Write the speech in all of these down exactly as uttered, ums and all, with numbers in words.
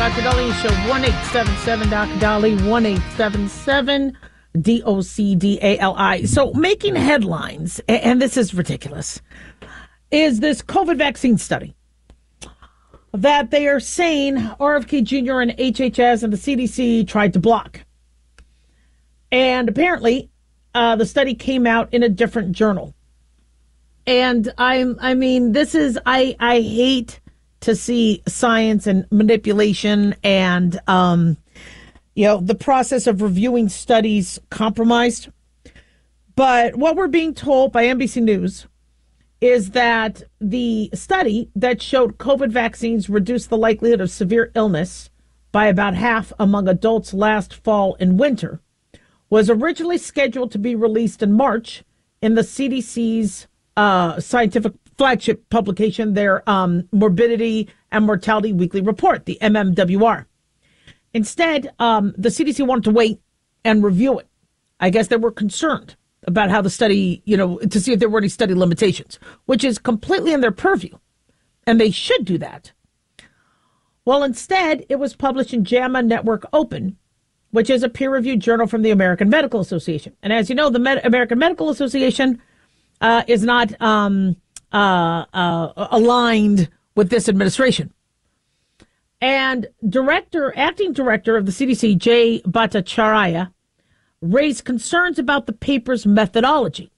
Doctor Dolly Show, one eight seven seven Doctor Dolly, one eight seven seven D O C D A L I. So making headlines, and this is ridiculous, is this COVID vaccine study that they are saying R F K Junior and H H S and the C D C tried to block. And apparently, uh, the study came out in a different journal. And I'm, I mean, this is, I, I hate to see science and manipulation and, um, you know, the process of reviewing studies compromised. But what we're being told by N B C News is that the study that showed COVID vaccines reduced the likelihood of severe illness by about half among adults last fall and winter was originally scheduled to be released in March in the C D C's uh, scientific flagship publication, their um, Morbidity and Mortality Weekly Report, the M M W R. Instead, um, the C D C wanted to wait and review it. I guess they were concerned about how the study, you know, to see if there were any study limitations, which is completely in their purview. And they should do that. Well, instead, it was published in JAMA Network Open, which is a peer-reviewed journal from the American Medical Association. And as you know, the Med- American Medical Association uh, is not um, uh, uh, aligned with this administration. And director, acting director of the C D C, Jay Bhattacharya, raised concerns about the paper's methodology.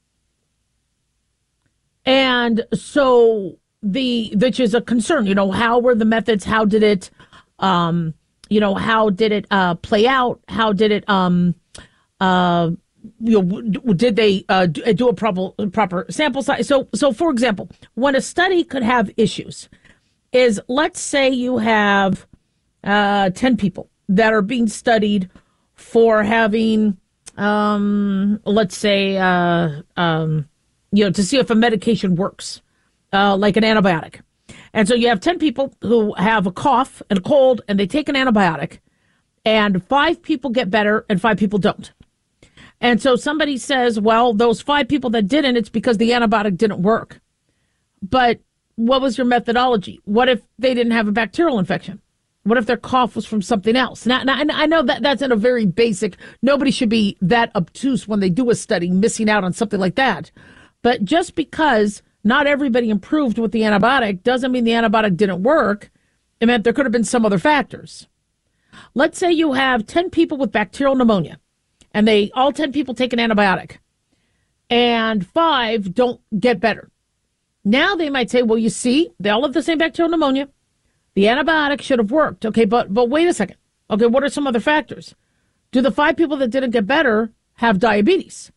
And so the, which is a concern, you know, how were the methods? How did it, um, you know, how did it uh, play out? How did it, um, uh, you know, did they uh, do a proper, proper sample size? So, so for example, when a study could have issues is, let's say you have uh, ten people that are being studied for having, um, let's say, uh, um, you know, to see if a medication works, uh, like an antibiotic. And so you have ten people who have a cough and a cold, and they take an antibiotic, and five people get better and five people don't. And so somebody says, well, those five people that didn't, it's because the antibiotic didn't work. But what was your methodology? What if they didn't have a bacterial infection? What if their cough was from something else? Now, now I know that that's in a very basic, nobody should be that obtuse when they do a study, missing out on something like that. But just because not everybody improved with the antibiotic doesn't mean the antibiotic didn't work. It meant there could have been some other factors. Let's say you have ten people with bacterial pneumonia, and they all ten people take an antibiotic, and five don't get better. Now they might say, well, you see, they all have the same bacterial pneumonia. The antibiotic should have worked. Okay, but but wait a second. Okay, what are some other factors? Do the five people that didn't get better have diabetes?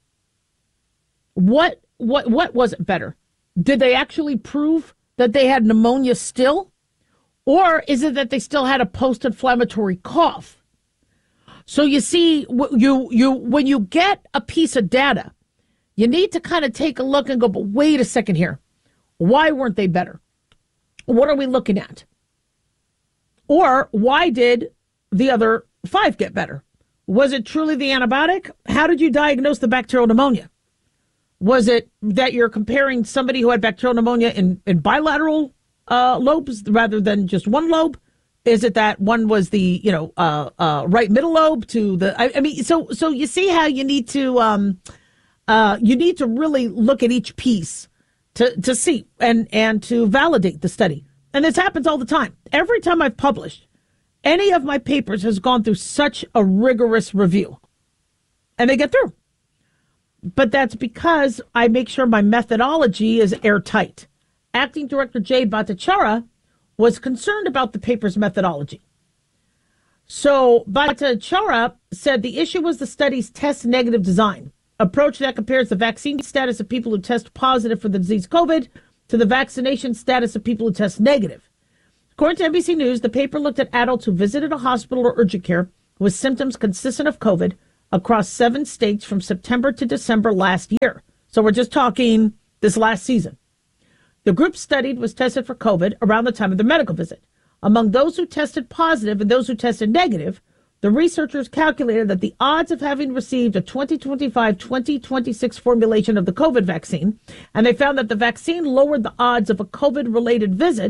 What what what wasn't better? Did they actually prove that they had pneumonia still? Or is it that they still had a post-inflammatory cough? So you see, you you when you get a piece of data, you need to kind of take a look and go, but wait a second here. Why weren't they better? What are we looking at? Or why did the other five get better? Was it truly the antibiotic? How did you diagnose the bacterial pneumonia? Was it that you're comparing somebody who had bacterial pneumonia in, in bilateral uh, lobes rather than just one lobe? Is it that one was the, you know, uh, uh, right middle lobe to the, I, I mean, so so you see how you need to, um, uh, you need to really look at each piece to, to see and, and to validate the study. And this happens all the time. Every time I've published, any of my papers has gone through such a rigorous review. And they get through. But that's because I make sure my methodology is airtight. Acting Director Jay Bhattacharya was concerned about the paper's methodology. So Bhattacharya said the issue was the study's test negative design, approach that compares the vaccine status of people who test positive for the disease COVID to the vaccination status of people who test negative. According to N B C News, the paper looked at adults who visited a hospital or urgent care with symptoms consistent of COVID across seven states from September to December last year. So we're just talking this last season. The group studied was tested for COVID around the time of their medical visit. Among those who tested positive and those who tested negative, the researchers calculated that the odds of having received a twenty twenty-five twenty twenty-six formulation of the COVID vaccine, and they found that the vaccine lowered the odds of a COVID-related visit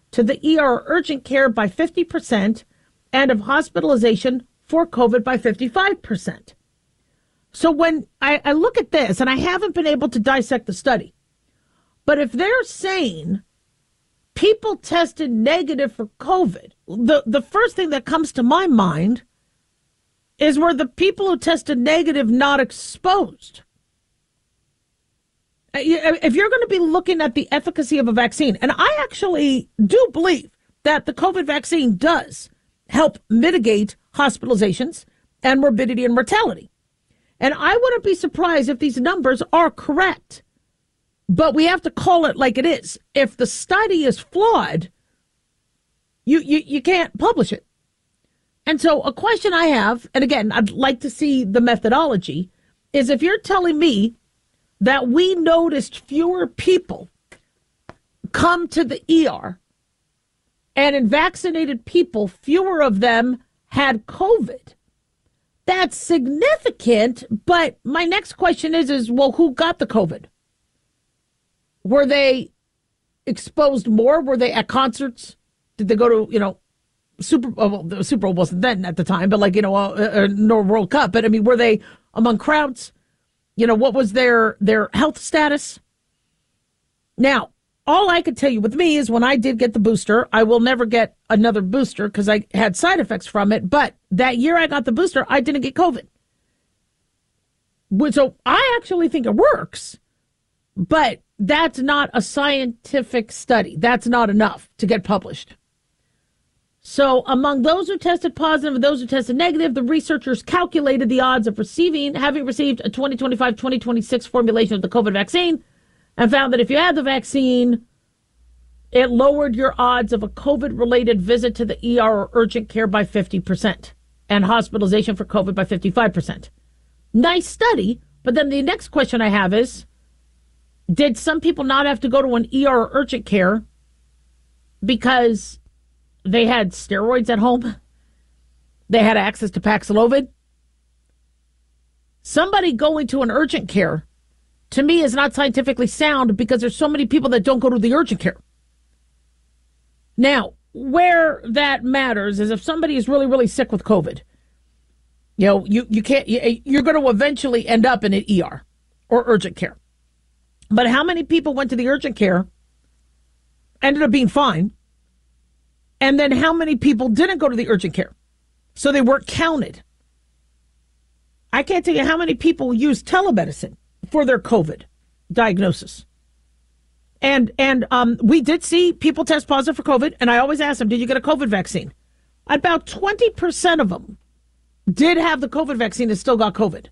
to the E R or urgent care by fifty percent and of hospitalization for COVID by fifty-five percent. So when I, I look at this, and I haven't been able to dissect the study, but if they're saying people tested negative for COVID, the, the first thing that comes to my mind is, were the people who tested negative not exposed? If you're going to be looking at the efficacy of a vaccine, and I actually do believe that the COVID vaccine does help mitigate hospitalizations and morbidity and mortality. And I wouldn't be surprised if these numbers are correct. But we have to call it like it is. If the study is flawed, you, you, you can't publish it. And so a question I have, and again, I'd like to see the methodology, is if you're telling me that we noticed fewer people come to the E R, and in vaccinated people, fewer of them had COVID, that's significant. But my next question is, is, well, who got the COVID? Were they exposed more? Were they at concerts? Did they go to, you know, Super Bowl? The Super Bowl wasn't then at the time, but like, you know, uh, uh, nor World Cup. But I mean, were they among crowds? You know, what was their their health status? Now, all I could tell you with me is when I did get the booster, I will never get another booster because I had side effects from it. But that year I got the booster, I didn't get COVID. So I actually think it works, but that's not a scientific study. That's not enough to get published. So among those who tested positive and those who tested negative, the researchers calculated the odds of receiving, having received a twenty twenty-five twenty twenty-six formulation of the COVID vaccine, and found that if you had the vaccine, it lowered your odds of a COVID-related visit to the E R or urgent care by fifty percent and hospitalization for COVID by fifty-five percent. Nice study, but then the next question I have is, did some people not have to go to an E R or urgent care because they had steroids at home? They had access to Paxlovid? Somebody going to an urgent care, to me, is not scientifically sound because there's so many people that don't go to the urgent care. Now, where that matters is if somebody is really, really sick with COVID, you know, you, you can't, you, you're going to eventually end up in an E R or urgent care. But how many people went to the urgent care, ended up being fine, and then how many people didn't go to the urgent care? So they weren't counted. I can't tell you how many people use telemedicine for their COVID diagnosis. And and um, we did see people test positive for COVID, and I always ask them, did you get a COVID vaccine? About twenty percent of them did have the COVID vaccine and still got COVID.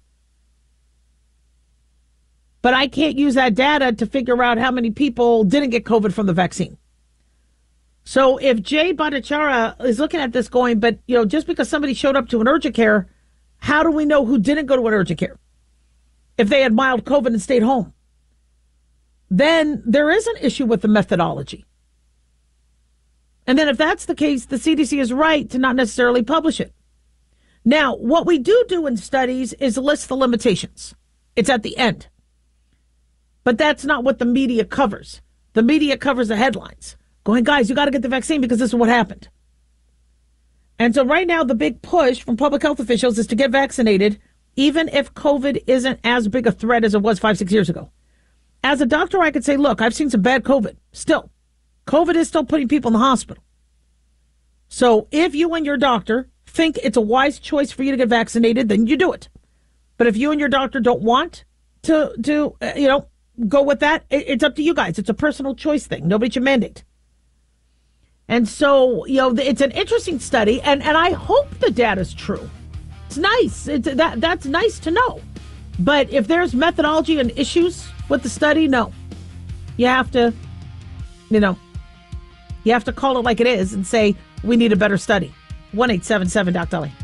But I can't use that data to figure out how many people didn't get COVID from the vaccine. So if Jay Bhattacharya is looking at this going, but, you know, just because somebody showed up to an urgent care, how do we know who didn't go to an urgent care if they had mild COVID and stayed home? Then there is an issue with the methodology. And then if that's the case, the C D C is right to not necessarily publish it. Now, what we do do in studies is list the limitations. It's at the end. But that's not what the media covers. The media covers the headlines, going, guys, you got to get the vaccine because this is what happened. And so right now, the big push from public health officials is to get vaccinated, even if COVID isn't as big a threat as it was five, six years ago. As a doctor, I could say, look, I've seen some bad COVID. Still, COVID is still putting people in the hospital. So if you and your doctor think it's a wise choice for you to get vaccinated, then you do it. But if you and your doctor don't want to, to uh, you know, go with that, it, it's up to you guys. It's a personal choice thing. Nobody should mandate. And so, you know, it's an interesting study, and, and I hope the data's true. It's nice. It's, that that's nice to know. But if there's methodology and issues with the study, no. You have to, you know, you have to call it like it is and say, we need a better study. one eight seven seven Doc Dolly.